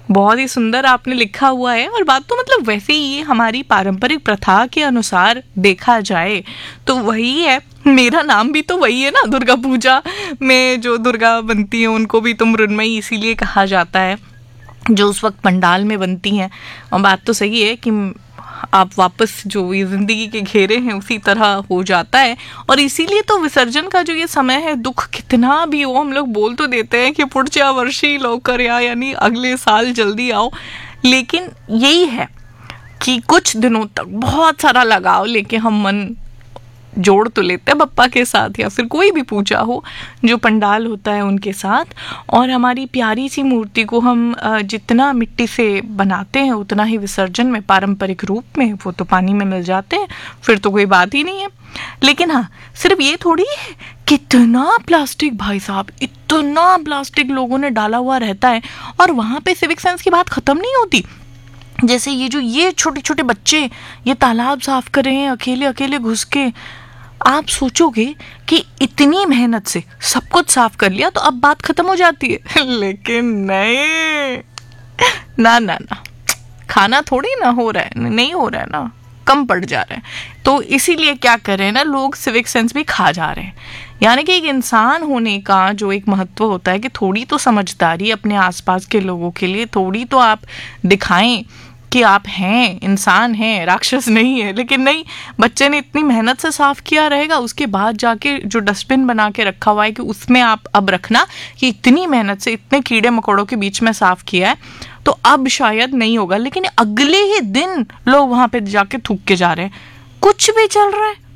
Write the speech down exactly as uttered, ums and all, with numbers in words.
बहुत ही सुंदर आपने लिखा हुआ है। और बात तो मतलब वैसे ही हमारी पारंपरिक प्रथा के अनुसार देखा जाए तो वही है, मेरा नाम भी तो वही है ना, दुर्गा पूजा में जो दुर्गा बनती है उनको भी तो मृण्मयी इसीलिए कहा जाता है, जो उस वक्त पंडाल में बनती हैं। और बात तो सही है कि आप वापस जो ये ज़िंदगी के घेरे हैं उसी तरह हो जाता है। और इसीलिए तो विसर्जन का जो ये समय है, दुख कितना भी हो हम लोग बोल तो देते हैं कि पुढच्या वर्षी लवकर या, यानी अगले साल जल्दी आओ, लेकिन यही है कि कुछ दिनों तक बहुत सारा लगाव लेके हम मन जोड़ तो लेते हैं बप्पा के साथ, या फिर कोई भी पूजा हो जो पंडाल होता है उनके साथ। और हमारी प्यारी सी मूर्ति को हम जितना मिट्टी से बनाते हैं उतना ही विसर्जन में पारंपरिक रूप में वो तो पानी में मिल जाते हैं, फिर तो कोई बात ही नहीं है। लेकिन हाँ, सिर्फ ये थोड़ी है, कितना प्लास्टिक भाई साहब, इतना प्लास्टिक लोगों ने डाला हुआ रहता है। और वहाँ पे सिविक सेंस की बात खत्म नहीं होती। जैसे ये जो ये छोटे छोटे बच्चे ये तालाब साफ कर रहे हैं अकेले अकेले घुस के, आप सोचोगे कि इतनी मेहनत से सब कुछ साफ कर लिया तो अब बात खत्म हो जाती है, लेकिन नहीं, ना ना ना, खाना थोड़ी ना हो रहा है, नहीं हो रहा है ना, कम पड़ जा रहा है। तो इसीलिए क्या कर रहे हैं ना, लोग सिविक सेंस भी खा जा रहे हैं। यानी कि एक इंसान होने का जो एक महत्व होता है कि थोड़ी तो समझदारी अपने आसपास के लोगों के लिए, थोड़ी तो आप दिखाएं कि आप हैं, इंसान हैं, राक्षस नहीं है। लेकिन नहीं, बच्चे ने इतनी मेहनत से साफ किया रहेगा, उसके बाद जाके जो डस्टबिन बना के रखा हुआ है कि उसमें आप अब रखना कि इतनी मेहनत से इतने कीड़े मकोड़ों के बीच में साफ किया है तो अब शायद नहीं होगा। लेकिन अगले ही दिन लोग वहां पे जाके थूक के जा रहे हैं, कुछ भी चल रहा है।